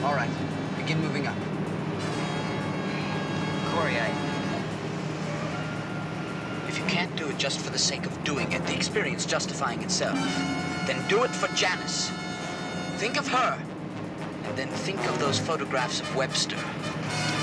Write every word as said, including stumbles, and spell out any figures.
All right, begin moving up. Corey, I... If you can't do it just for the sake of doing it, the experience justifying itself, then do it for Janice. Think of her, and then think of those photographs of Webster.